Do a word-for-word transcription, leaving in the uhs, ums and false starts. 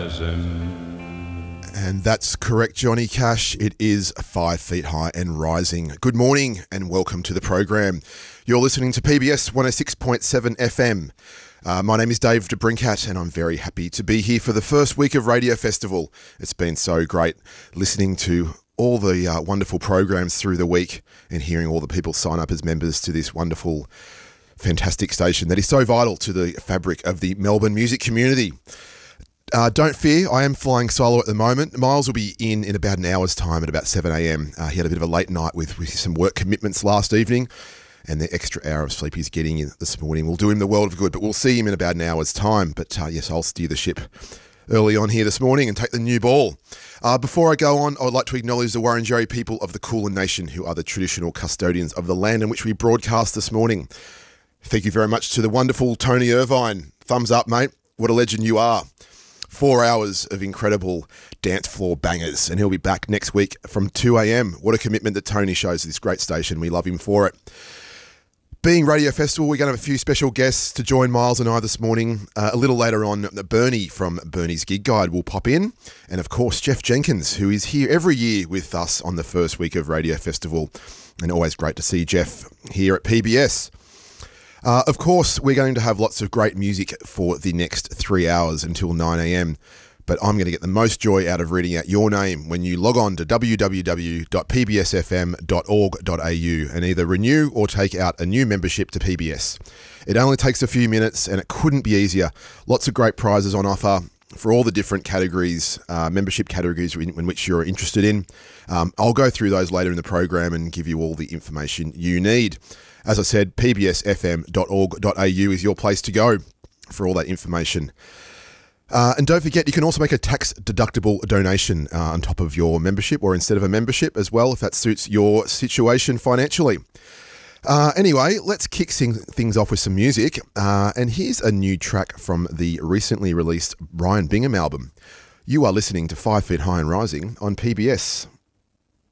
rising. And that's correct, Johnny Cash. It is Five Feet High and Rising. Good morning and welcome to the program. You're listening to P B S one oh six point seven F M. Uh, my name is Dave de Brincat and I'm very happy to be here for the first week of Radio Festival. It's been so great listening to all the uh, wonderful programs through the week and hearing all the people sign up as members to this wonderful, fantastic station that is so vital to the fabric of the Melbourne music community. Uh, don't fear, I am flying solo at the moment. Miles will be in in about an hour's time at about seven a.m. Uh, he had a bit of a late night with, with some work commitments last evening, and the extra hour of sleep he's getting in this morning will do him the world of good, but we'll see him in about an hour's time. But uh, yes, I'll steer the ship early on here this morning and take the new ball. Uh, before I go on, I would like to acknowledge the Wurundjeri people of the Kulin Nation, who are the traditional custodians of the land in which we broadcast this morning. Thank you very much to the wonderful Tony Irvine. Thumbs up, mate. What a legend you are. Four hours of incredible dance floor bangers, and he'll be back next week from two a.m. What a commitment that Tony shows to this great station. We love him for it. Being Radio Festival, we're going to have a few special guests to join Miles and I this morning. Uh, a little later on, Bernie from Bernie's Gig Guide will pop in. And of course, Jeff Jenkins, who is here every year with us on the first week of Radio Festival. And always great to see Jeff here at P B S. Uh, of course, we're going to have lots of great music for the next three hours until nine a.m. But I'm going to get the most joy out of reading out your name when you log on to w w w dot p b s f m dot org dot a u and either renew or take out a new membership to P B S. It only takes a few minutes and it couldn't be easier. Lots of great prizes on offer for all the different categories, uh, membership categories in, in which you're interested in. Um, I'll go through those later in the program and give you all the information you need. As I said, p b s f m dot org dot a u is your place to go for all that information. Uh, and don't forget, you can also make a tax-deductible donation uh, on top of your membership or instead of a membership as well, if that suits your situation financially. Uh, anyway, let's kick things off with some music. Uh, and here's a new track from the recently released Brian Bingham album. You are listening to Five Feet High and Rising on P B S.